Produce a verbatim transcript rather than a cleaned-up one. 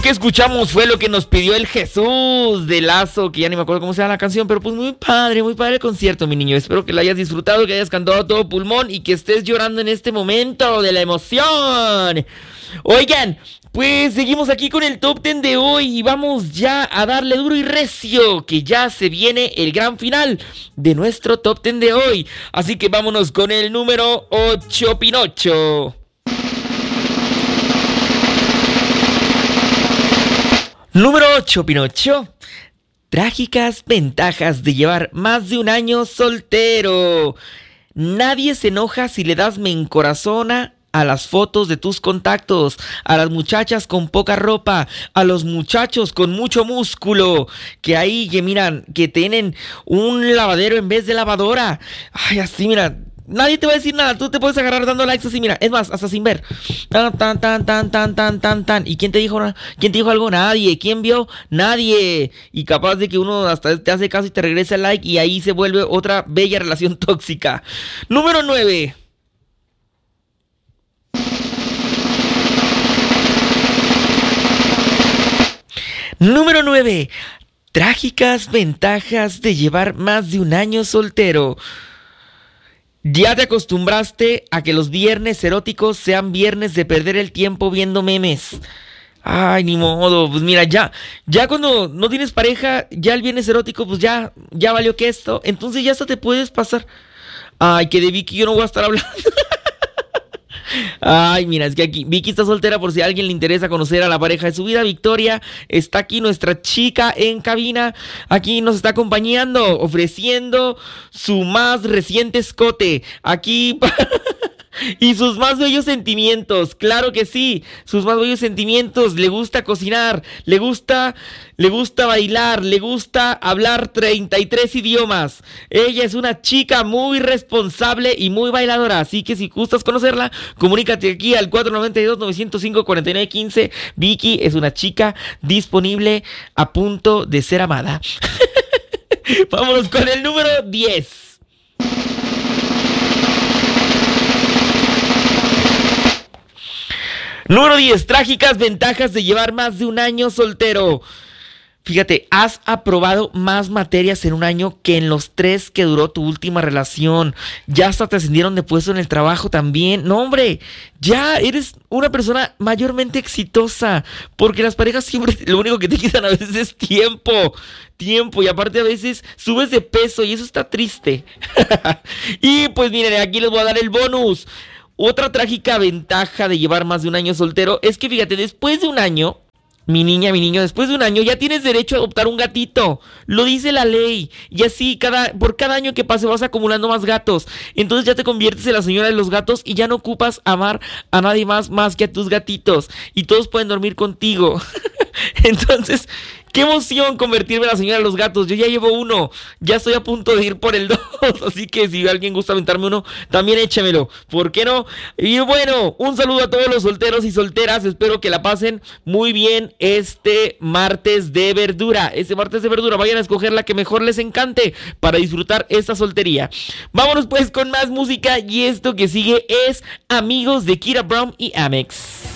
Que escuchamos fue lo que nos pidió el Jesús de Lazo, que ya ni me acuerdo cómo se llama la canción, pero pues muy padre, muy padre el concierto, mi niño. Espero que lo hayas disfrutado, que hayas cantado a todo pulmón y que estés llorando en este momento de la emoción. Oigan, pues seguimos aquí con el top diez de hoy y vamos ya a darle duro y recio, que ya se viene el gran final de nuestro top diez de hoy. Así que vámonos con el número ocho, Pinocho. Número ocho, Pinocho. Trágicas ventajas de llevar más de un año soltero. Nadie se enoja si le das me encorazona a las fotos de tus contactos, a las muchachas con poca ropa, a los muchachos con mucho músculo, que ahí, que miran, que tienen un lavadero en vez de lavadora. Ay, así, mira. Nadie te va a decir nada, tú te puedes agarrar dando likes así, mira, es más, hasta sin ver. Tan, tan, tan, tan, tan, tan, tan, tan. ¿Y quién te dijo, quién te dijo algo? Nadie. ¿Quién vio? Nadie. Y capaz de que uno hasta te hace caso y te regresa el like y ahí se vuelve otra bella relación tóxica. Número nueve. Número nueve. Trágicas ventajas de llevar más de un año soltero. ¿Ya te acostumbraste a que los viernes eróticos sean viernes de perder el tiempo viendo memes? Ay, ni modo, pues mira, ya, ya cuando no tienes pareja, ya el viernes erótico, pues ya, ya valió que esto, entonces ya hasta te puedes pasar. Ay, que de Vicky yo no voy a estar hablando. Ay, mira, es que aquí Vicky está soltera por si a alguien le interesa conocer a la pareja de su vida. Victoria está aquí, nuestra chica en cabina. Aquí nos está acompañando, ofreciendo su más reciente escote. Aquí y sus más bellos sentimientos, claro que sí, sus más bellos sentimientos. Le gusta cocinar, le gusta, le gusta bailar, le gusta hablar treinta y tres idiomas. Ella es una chica muy responsable y muy bailadora, así que si gustas conocerla, comunícate aquí al cuatro nueve dos, nueve cero cinco, cuatro nueve uno cinco. Vicky es una chica disponible a punto de ser amada. Vámonos con el número diez. Número diez, trágicas ventajas de llevar más de un año soltero. Fíjate, has aprobado más materias en un año que en los tres que duró tu última relación. Ya hasta te ascendieron de puesto en el trabajo también. No, hombre, ya eres una persona mayormente exitosa. Porque las parejas siempre lo único que te quitan a veces es tiempo. Tiempo, y aparte a veces subes de peso y eso está triste. Y pues miren, aquí les voy a dar el bonus. Otra trágica ventaja de llevar más de un año soltero es que, fíjate, después de un año, mi niña, mi niño, después de un año ya tienes derecho a adoptar un gatito. Lo dice la ley. Y así, cada, por cada año que pase vas acumulando más gatos. Entonces ya te conviertes en la señora de los gatos y ya no ocupas amar a nadie más más que a tus gatitos. Y todos pueden dormir contigo. Entonces, qué emoción convertirme en la señora de los gatos. Yo ya llevo uno, ya estoy a punto de ir por el dos. Así que si alguien gusta aventarme uno, también échemelo, ¿por qué no? Y bueno, un saludo a todos los solteros y solteras. Espero que la pasen muy bien este martes de verdura. Este martes de verdura, vayan a escoger la que mejor les encante para disfrutar esta soltería. Vámonos pues con más música. Y esto que sigue es Amigos de Kira Brown y Amex.